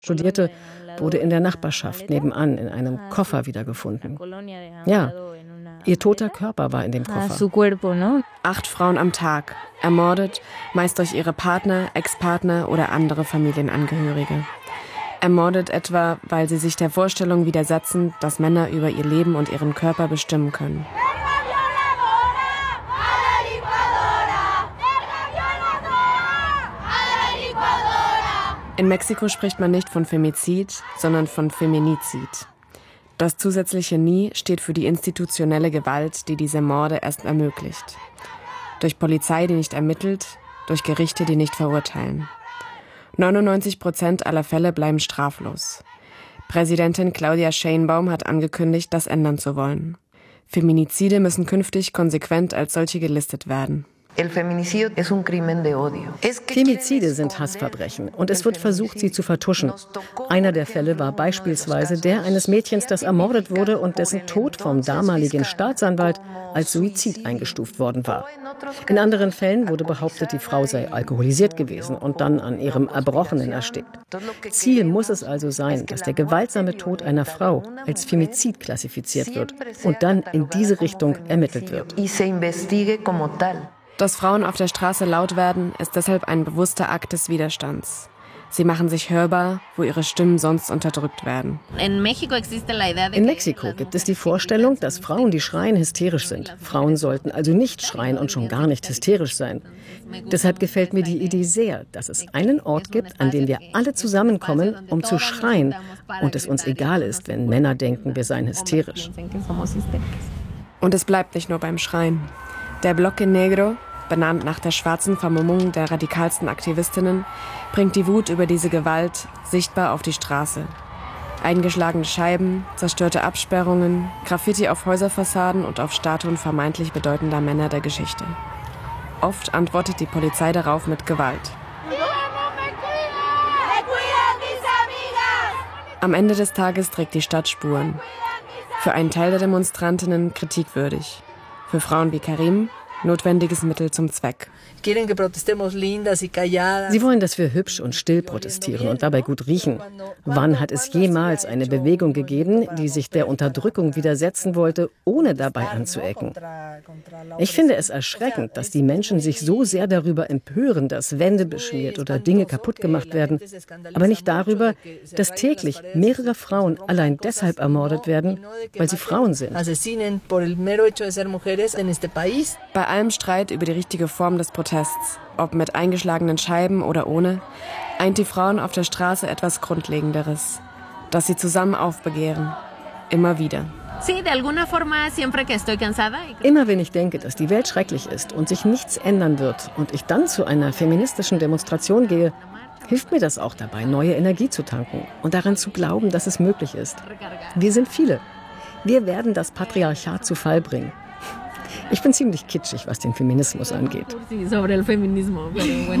studierte, wurde in der Nachbarschaft nebenan in einem Koffer wiedergefunden. Ja, ihr toter Körper war in dem Koffer. 8 Frauen am Tag, ermordet, meist durch ihre Partner, Ex-Partner oder andere Familienangehörige. Ermordet etwa, weil sie sich der Vorstellung widersetzen, dass Männer über ihr Leben und ihren Körper bestimmen können. In Mexiko spricht man nicht von Femizid, sondern von Feminizid. Das zusätzliche Nie steht für die institutionelle Gewalt, die diese Morde erst ermöglicht. Durch Polizei, die nicht ermittelt, durch Gerichte, die nicht verurteilen. 99% aller Fälle bleiben straflos. Präsidentin Claudia Sheinbaum hat angekündigt, das ändern zu wollen. Feminizide müssen künftig konsequent als solche gelistet werden. Femizide sind Hassverbrechen und es wird versucht, sie zu vertuschen. Einer der Fälle war beispielsweise der eines Mädchens, das ermordet wurde und dessen Tod vom damaligen Staatsanwalt als Suizid eingestuft worden war. In anderen Fällen wurde behauptet, die Frau sei alkoholisiert gewesen und dann an ihrem Erbrochenen erstickt. Ziel muss es also sein, dass der gewaltsame Tod einer Frau als Femizid klassifiziert wird und dann in diese Richtung ermittelt wird. Dass Frauen auf der Straße laut werden, ist deshalb ein bewusster Akt des Widerstands. Sie machen sich hörbar, wo ihre Stimmen sonst unterdrückt werden. In Mexiko gibt es die Vorstellung, dass Frauen, die schreien, hysterisch sind. Frauen sollten also nicht schreien und schon gar nicht hysterisch sein. Deshalb gefällt mir die Idee sehr, dass es einen Ort gibt, an dem wir alle zusammenkommen, um zu schreien und es uns egal ist, wenn Männer denken, wir seien hysterisch. Und es bleibt nicht nur beim Schreien. Der Bloque Negro, benannt nach der schwarzen Vermummung der radikalsten Aktivistinnen, bringt die Wut über diese Gewalt sichtbar auf die Straße. Eingeschlagene Scheiben, zerstörte Absperrungen, Graffiti auf Häuserfassaden und auf Statuen vermeintlich bedeutender Männer der Geschichte. Oft antwortet die Polizei darauf mit Gewalt. Am Ende des Tages trägt die Stadt Spuren. Für einen Teil der Demonstrantinnen kritikwürdig. Für Frauen wie Karim notwendiges Mittel zum Zweck. Sie wollen, dass wir hübsch und still protestieren und dabei gut riechen. Wann hat es jemals eine Bewegung gegeben, die sich der Unterdrückung widersetzen wollte, ohne dabei anzuecken? Ich finde es erschreckend, dass die Menschen sich so sehr darüber empören, dass Wände beschmiert oder Dinge kaputt gemacht werden, aber nicht darüber, dass täglich mehrere Frauen allein deshalb ermordet werden, weil sie Frauen sind. Bei allem Streit über die richtige Form des Protests, ob mit eingeschlagenen Scheiben oder ohne, eint die Frauen auf der Straße etwas Grundlegenderes, das sie zusammen aufbegehren. Immer wieder. Immer wenn ich denke, dass die Welt schrecklich ist und sich nichts ändern wird und ich dann zu einer feministischen Demonstration gehe, hilft mir das auch dabei, neue Energie zu tanken und daran zu glauben, dass es möglich ist. Wir sind viele. Wir werden das Patriarchat zu Fall bringen. Ich bin ziemlich kitschig, was den Feminismus angeht.